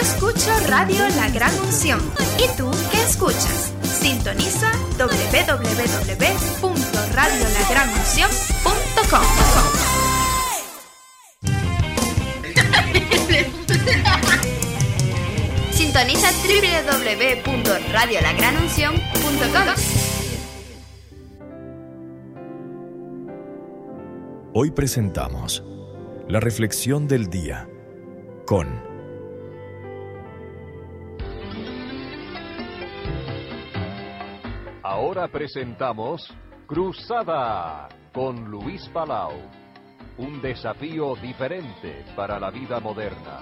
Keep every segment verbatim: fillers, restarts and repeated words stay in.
escucho Radio La Gran Unción. ¿Y tú qué escuchas? Sintoniza doble u doble u doble u punto radio la gran unción punto com. Sintoniza doble u doble u doble u punto radio la gran unción punto com. Hoy presentamos la reflexión del día con Ahora presentamos Cruzada con Luis Palau, un desafío diferente para la vida moderna.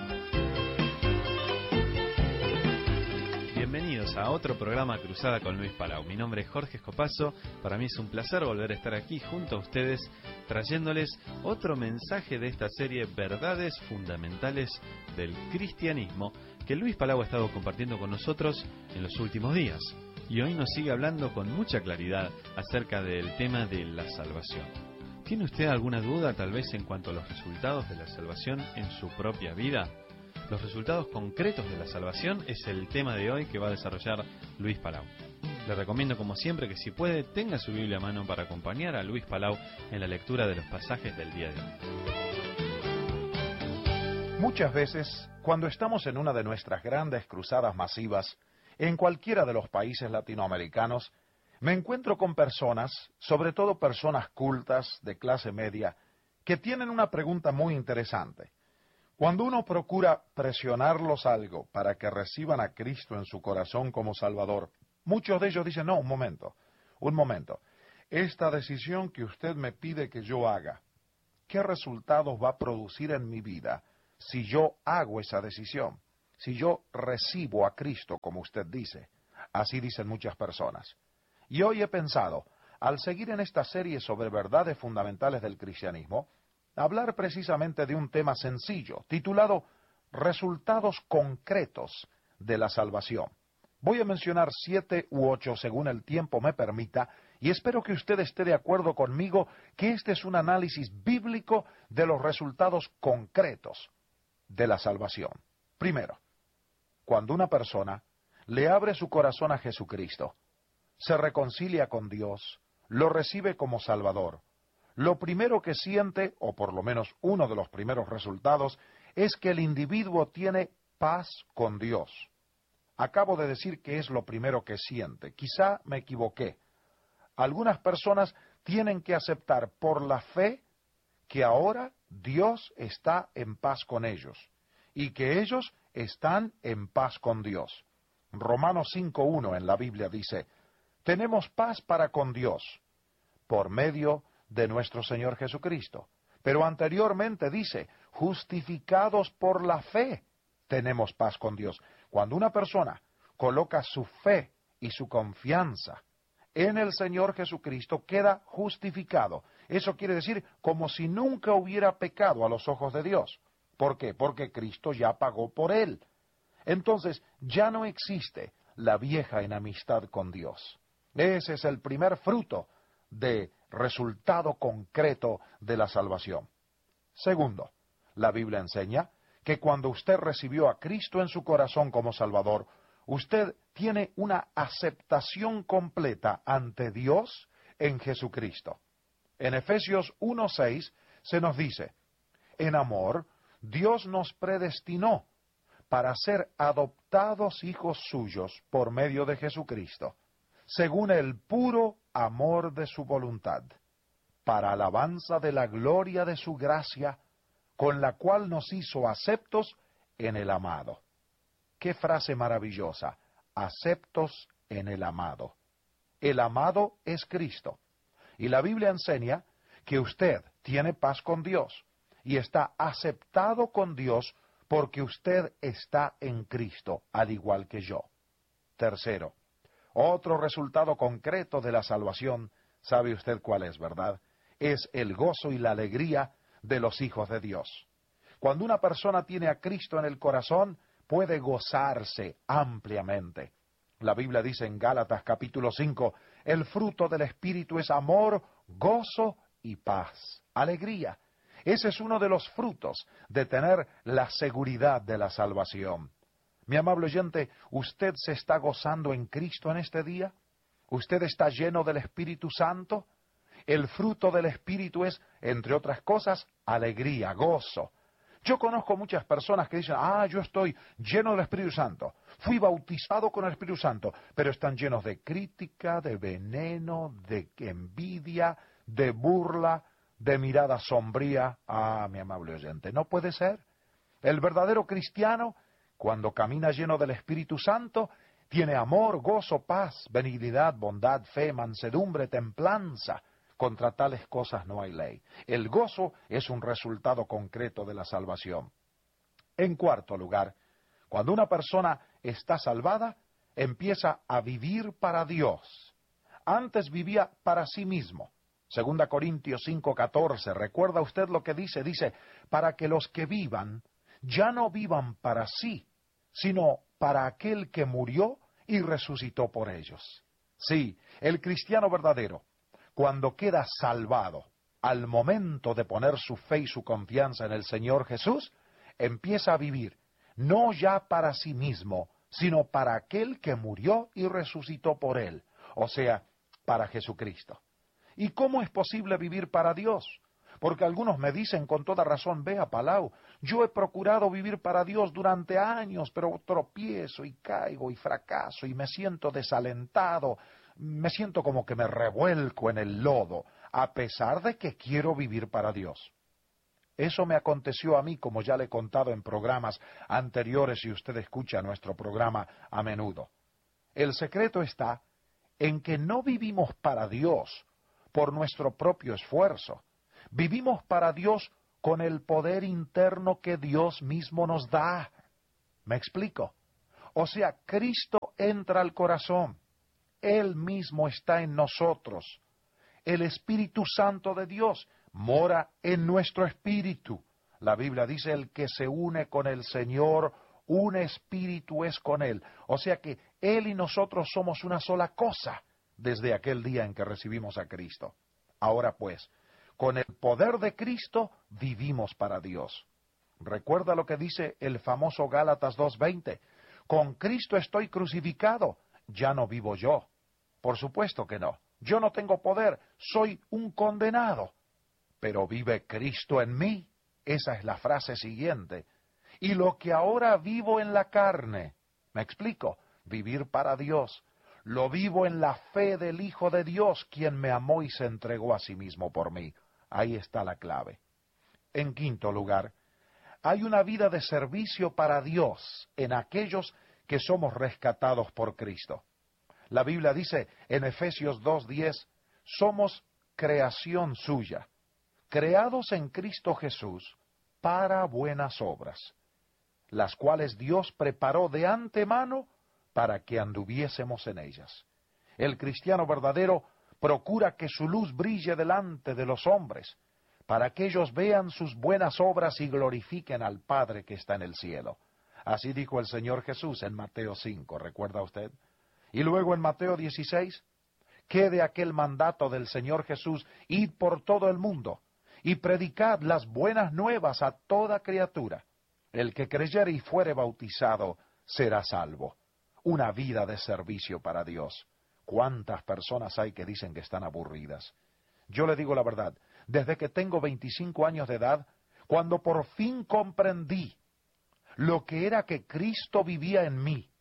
Bienvenidos a otro programa Cruzada con Luis Palau. Mi nombre es Jorge Escopazo. Para mí es un placer volver a estar aquí junto a ustedes, trayéndoles otro mensaje de esta serie Verdades Fundamentales del Cristianismo que Luis Palau ha estado compartiendo con nosotros en los últimos días. Y hoy nos sigue hablando con mucha claridad acerca del tema de la salvación. ¿Tiene usted alguna duda tal vez en cuanto a los resultados de la salvación en su propia vida? Los resultados concretos de la salvación es el tema de hoy que va a desarrollar Luis Palau. Le recomiendo como siempre que si puede tenga su Biblia a mano para acompañar a Luis Palau en la lectura de los pasajes del día de hoy. Muchas veces, cuando estamos en una de nuestras grandes cruzadas masivas, en cualquiera de los países latinoamericanos, me encuentro con personas, sobre todo personas cultas de clase media, que tienen una pregunta muy interesante. Cuando uno procura presionarlos algo para que reciban a Cristo en su corazón como Salvador, muchos de ellos dicen, no, un momento, un momento. Esta decisión que usted me pide que yo haga, ¿qué resultados va a producir en mi vida si yo hago esa decisión? Si yo recibo a Cristo, como usted dice. Así dicen muchas personas. Y hoy he pensado, al seguir en esta serie sobre verdades fundamentales del cristianismo, hablar precisamente de un tema sencillo, titulado Resultados concretos de la salvación. Voy a mencionar siete u ocho según el tiempo me permita, y espero que usted esté de acuerdo conmigo que este es un análisis bíblico de los resultados concretos de la salvación. Primero, cuando una persona le abre su corazón a Jesucristo, se reconcilia con Dios, lo recibe como Salvador, lo primero que siente, o por lo menos uno de los primeros resultados, es que el individuo tiene paz con Dios. Acabo de decir que es lo primero que siente. Quizá me equivoqué. Algunas personas tienen que aceptar por la fe que ahora Dios está en paz con ellos y que ellos están en paz con Dios. Romanos cinco uno en la Biblia dice, tenemos paz para con Dios por medio de nuestro Señor Jesucristo. Pero anteriormente dice, justificados por la fe, tenemos paz con Dios. Cuando una persona coloca su fe y su confianza en el Señor Jesucristo, queda justificado. Eso quiere decir como si nunca hubiera pecado a los ojos de Dios. ¿Por qué? Porque Cristo ya pagó por él. Entonces, ya no existe la vieja enemistad con Dios. Ese es el primer fruto de resultado concreto de la salvación. Segundo, la Biblia enseña que cuando usted recibió a Cristo en su corazón como Salvador, usted tiene una aceptación completa ante Dios en Jesucristo. En Efesios uno seis se nos dice, en amor, Dios nos predestinó para ser adoptados hijos suyos por medio de Jesucristo, según el puro amor de su voluntad, para alabanza de la gloria de su gracia, con la cual nos hizo aceptos en el amado. ¡Qué frase maravillosa! Aceptos en el amado. El amado es Cristo. Y la Biblia enseña que usted tiene paz con Dios y está aceptado con Dios porque usted está en Cristo, al igual que yo. Tercero, otro resultado concreto de la salvación, ¿sabe usted cuál es, verdad? Es el gozo y la alegría de los hijos de Dios. Cuando una persona tiene a Cristo en el corazón, puede gozarse ampliamente. La Biblia dice en Gálatas capítulo cinco, el fruto del Espíritu es amor, gozo y paz, alegría. Ese es uno de los frutos de tener la seguridad de la salvación. Mi amable oyente, ¿usted se está gozando en Cristo en este día? ¿Usted está lleno del Espíritu Santo? El fruto del Espíritu es, entre otras cosas, alegría, gozo. Yo conozco muchas personas que dicen, ah, yo estoy lleno del Espíritu Santo, fui bautizado con el Espíritu Santo, pero están llenos de crítica, de veneno, de envidia, de burla, de mirada sombría. Ah, mi amable oyente, no puede ser. El verdadero cristiano, cuando camina lleno del Espíritu Santo, tiene amor, gozo, paz, benignidad, bondad, fe, mansedumbre, templanza. Contra tales cosas no hay ley. El gozo es un resultado concreto de la salvación. En cuarto lugar, cuando una persona está salvada, empieza a vivir para Dios. Antes vivía para sí mismo. Segunda Corintios cinco catorce, ¿recuerda usted lo que dice? Dice, para que los que vivan, ya no vivan para sí, sino para aquel que murió y resucitó por ellos. Sí, el cristiano verdadero, cuando queda salvado, al momento de poner su fe y su confianza en el Señor Jesús, empieza a vivir, no ya para sí mismo, sino para aquel que murió y resucitó por él, o sea, para Jesucristo. ¿Y cómo es posible vivir para Dios? Porque algunos me dicen con toda razón, vea Palau, yo he procurado vivir para Dios durante años, pero tropiezo y caigo y fracaso y me siento desalentado, me siento como que me revuelco en el lodo, a pesar de que quiero vivir para Dios. Eso me aconteció a mí, como ya le he contado en programas anteriores, y usted escucha nuestro programa a menudo. El secreto está en que no vivimos para Dios por nuestro propio esfuerzo. Vivimos para Dios con el poder interno que Dios mismo nos da. ¿Me explico? O sea, Cristo entra al corazón. Él mismo está en nosotros. El Espíritu Santo de Dios mora en nuestro espíritu. La Biblia dice, el que se une con el Señor, un espíritu es con Él. O sea que Él y nosotros somos una sola cosa desde aquel día en que recibimos a Cristo. Ahora pues, con el poder de Cristo vivimos para Dios. Recuerda lo que dice el famoso Gálatas dos veinte. Con Cristo estoy crucificado, ya no vivo yo. Por supuesto que no. Yo no tengo poder, soy un condenado. Pero vive Cristo en mí. Esa es la frase siguiente. Y lo que ahora vivo en la carne, ¿me explico? Vivir para Dios. Lo vivo en la fe del Hijo de Dios, quien me amó y se entregó a sí mismo por mí. Ahí está la clave. En quinto lugar, hay una vida de servicio para Dios en aquellos que somos rescatados por Cristo. La Biblia dice en Efesios dos diez, somos creación suya, creados en Cristo Jesús para buenas obras, las cuales Dios preparó de antemano para que anduviésemos en ellas. El cristiano verdadero procura que su luz brille delante de los hombres, para que ellos vean sus buenas obras y glorifiquen al Padre que está en el cielo. Así dijo el Señor Jesús en Mateo cinco, ¿recuerda usted? Y luego en Mateo dieciséis, quede aquel mandato del Señor Jesús, id por todo el mundo, y predicad las buenas nuevas a toda criatura. El que creyere y fuere bautizado será salvo. Una vida de servicio para Dios. ¿Cuántas personas hay que dicen que están aburridas? Yo le digo la verdad, desde que tengo veinticinco años de edad, cuando por fin comprendí lo que era que Cristo vivía en mí,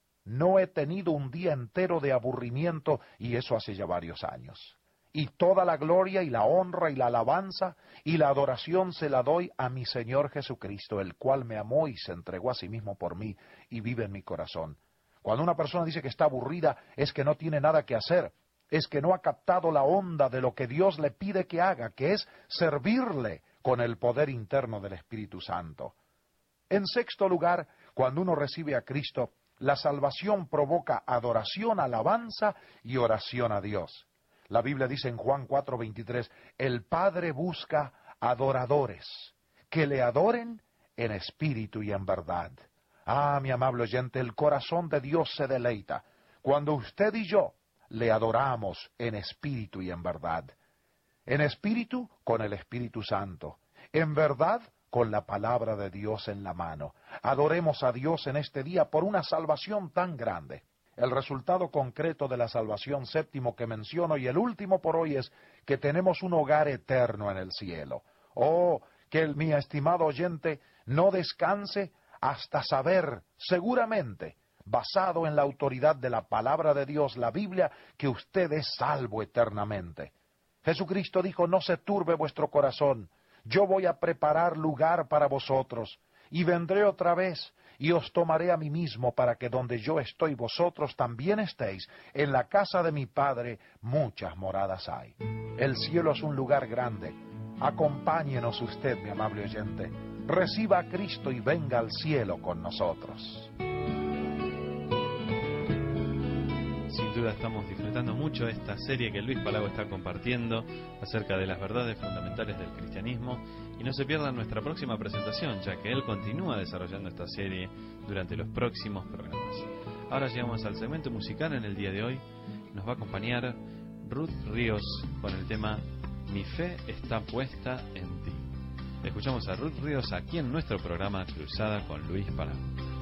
no he tenido un día entero de aburrimiento, y eso hace ya varios años. Y toda la gloria y la honra y la alabanza y la adoración se la doy a mi Señor Jesucristo, el cual me amó y se entregó a sí mismo por mí y vive en mi corazón. Cuando una persona dice que está aburrida, es que no tiene nada que hacer, es que no ha captado la onda de lo que Dios le pide que haga, que es servirle con el poder interno del Espíritu Santo. En sexto lugar, cuando uno recibe a Cristo, la salvación provoca adoración, alabanza y oración a Dios. La Biblia dice en Juan cuatro veintitrés, el Padre busca adoradores, que le adoren en espíritu y en verdad. Ah, mi amable oyente, el corazón de Dios se deleita cuando usted y yo le adoramos en espíritu y en verdad. En espíritu, con el Espíritu Santo. en verdad, con la palabra de Dios en la mano. Adoremos a Dios en este día por una salvación tan grande. El resultado concreto de la salvación séptimo que menciono y el último por hoy es que tenemos un hogar eterno en el cielo. Oh, que el, mi estimado oyente no descanse hasta saber, seguramente, basado en la autoridad de la palabra de Dios, la Biblia, que usted es salvo eternamente. Jesucristo dijo, no se turbe vuestro corazón, yo voy a preparar lugar para vosotros, y vendré otra vez, y os tomaré a mí mismo, para que donde yo estoy vosotros también estéis. En la casa de mi Padre muchas moradas hay. El cielo es un lugar grande. Acompáñenos usted, mi amable oyente. Reciba a Cristo y venga al cielo con nosotros. Sin duda estamos disfrutando mucho de esta serie que Luis Palau está compartiendo acerca de las verdades fundamentales del cristianismo, y no se pierdan nuestra próxima presentación, ya que él continúa desarrollando esta serie durante los próximos programas. Ahora llegamos al segmento musical en el día de hoy. Nos va a acompañar Ruth Ríos con el tema Mi fe está puesta en ti. Escuchamos a Ruth Ríos aquí en nuestro programa Cruzada con Luis Palau.